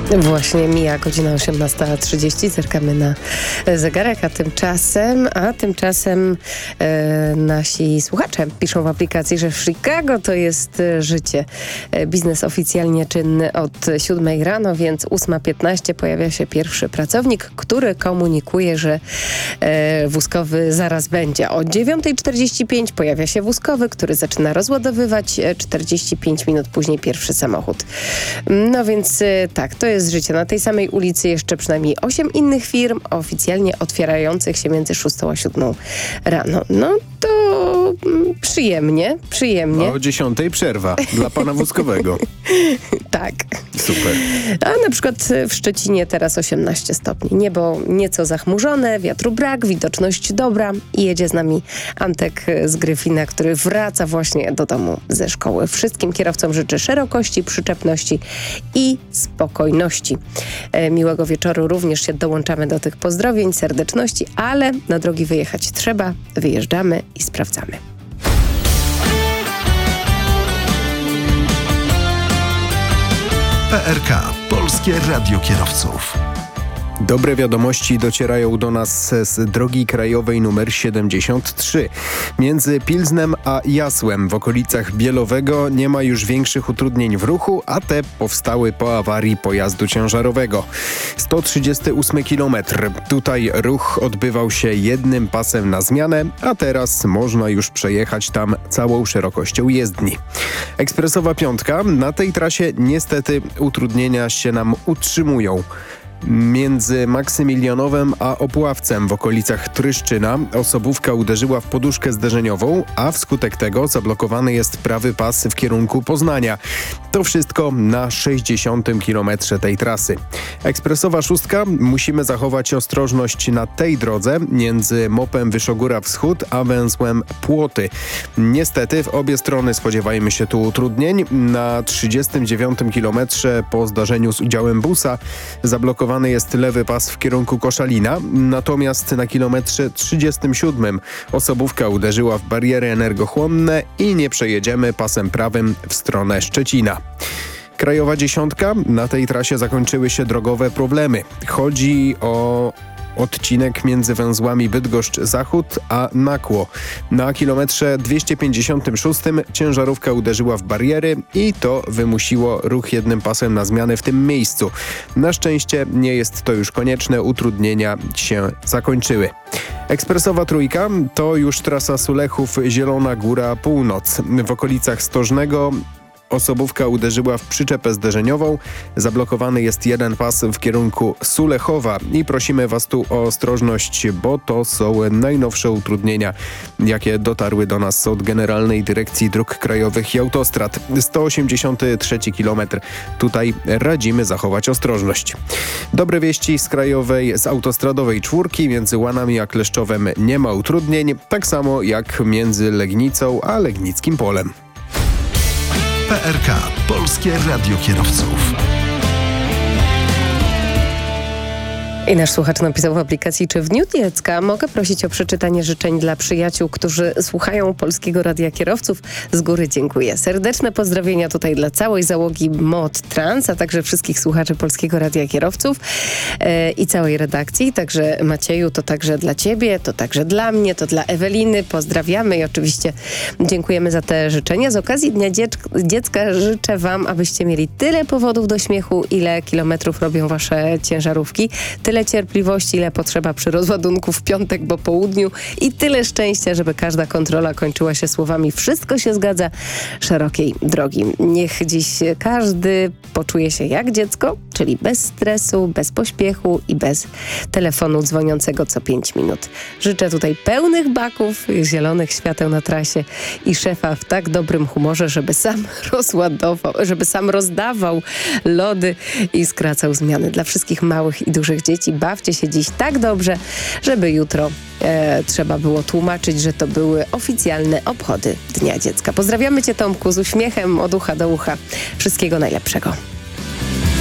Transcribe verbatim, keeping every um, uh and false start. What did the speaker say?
Właśnie mija godzina osiemnasta trzydzieści, zerkamy na zegarek, a tymczasem, a tymczasem e, nasi słuchacze piszą w aplikacji, że w Chicago to jest e, życie. E, biznes oficjalnie czynny od siódmej rano, więc ósma piętnaście pojawia się pierwszy pracownik, który komunikuje, że e, wózkowy zaraz będzie. O dziewiąta czterdzieści pięć pojawia się wózkowy, który zaczyna rozładowywać, e, czterdzieści pięć minut później pierwszy samochód. No więc e, tak, to jest życie. Na tej samej ulicy jeszcze przynajmniej osiem innych firm oficjalnie otwierających się między szóstą a siódmą rano. No to mm, przyjemnie, przyjemnie. A o dziesiątej przerwa dla pana wózkowego. Tak. Super. A na przykład w Szczecinie teraz osiemnaście stopni. Niebo nieco zachmurzone, wiatru brak, widoczność dobra i jedzie z nami Antek z Gryfina, który wraca właśnie do domu ze szkoły. Wszystkim kierowcom życzę szerokości, przyczepności i spokojności. E, miłego wieczoru, również się dołączamy do tych pozdrowień, serdeczności, ale na drogi wyjechać trzeba, wyjeżdżamy i sprawdzamy. P R K. Polskie Radio Kierowców. Dobre wiadomości docierają do nas z drogi krajowej numer siedemdziesiąt trzy. Między Pilznem a Jasłem w okolicach Bielowego nie ma już większych utrudnień w ruchu, a te powstały po awarii pojazdu ciężarowego. sto trzydziesty ósmy kilometr. Tutaj ruch odbywał się jednym pasem na zmianę, a teraz można już przejechać tam całą szerokością jezdni. Ekspresowa piątka. Na tej trasie niestety utrudnienia się nam utrzymują. Między Maksymilianowem a Opławcem w okolicach Tryszczyna osobówka uderzyła w poduszkę zderzeniową, a wskutek tego zablokowany jest prawy pas w kierunku Poznania. To wszystko na sześćdziesiątym kilometrze tej trasy. Ekspresowa szóstka. Musimy zachować ostrożność na tej drodze między Mopem Wyszogóra Wschód a węzłem Płoty. Niestety w obie strony spodziewajmy się tu utrudnień. Na trzydziestym dziewiątym kilometrze po zdarzeniu z udziałem busa zablokowany jest lewy pas w kierunku Koszalina, natomiast na kilometrze trzydziestym siódmym osobówka uderzyła w bariery energochłonne i nie przejedziemy pasem prawym w stronę Szczecina. Krajowa dziesiątka. Na tej trasie zakończyły się drogowe problemy. Chodzi o odcinek między węzłami Bydgoszcz-Zachód a Nakło. Na kilometrze dwieście pięćdziesiątym szóstym ciężarówka uderzyła w bariery i to wymusiło ruch jednym pasem na zmianę w tym miejscu. Na szczęście nie jest to już konieczne, utrudnienia się zakończyły. Ekspresowa trójka to już trasa Sulechów-Zielona Góra Północ. W okolicach Stożnego osobówka uderzyła w przyczepę zderzeniową. Zablokowany jest jeden pas w kierunku Sulechowa i prosimy Was tu o ostrożność, bo to są najnowsze utrudnienia, jakie dotarły do nas od Generalnej Dyrekcji Dróg Krajowych i Autostrad. sto osiemdziesiąty trzeci kilometr. Tutaj radzimy zachować ostrożność. Dobre wieści z krajowej, z autostradowej czwórki. Między Łanami a Kleszczowem nie ma utrudnień, tak samo jak między Legnicą a Legnickim Polem. P R K. Polskie Radio Kierowców. I nasz słuchacz napisał w aplikacji, czy w Dniu Dziecka mogę prosić o przeczytanie życzeń dla przyjaciół, którzy słuchają Polskiego Radia Kierowców. Z góry dziękuję. Serdeczne pozdrowienia tutaj dla całej załogi Mod Trans, a także wszystkich słuchaczy Polskiego Radia Kierowców e, i całej redakcji. Także Macieju, to także dla ciebie, to także dla mnie, to dla Eweliny. Pozdrawiamy i oczywiście dziękujemy za te życzenia. Z okazji Dnia Dziecka, dziecka życzę wam, abyście mieli tyle powodów do śmiechu, ile kilometrów robią wasze ciężarówki, tyle cierpliwości, ile potrzeba przy rozładunku w piątek po południu i tyle szczęścia, żeby każda kontrola kończyła się słowami wszystko się zgadza, szerokiej drogi. Niech dziś każdy poczuje się jak dziecko, czyli bez stresu, bez pośpiechu i bez telefonu dzwoniącego co pięć minut. Życzę tutaj pełnych baków, zielonych świateł na trasie i szefa w tak dobrym humorze, żeby sam rozładował, żeby sam rozdawał lody i skracał zmiany. Dla wszystkich małych i dużych dzieci bawcie się dziś tak dobrze, żeby jutro e, trzeba było tłumaczyć, że to były oficjalne obchody Dnia Dziecka. Pozdrawiamy Cię, Tomku, z uśmiechem od ucha do ucha. Wszystkiego najlepszego.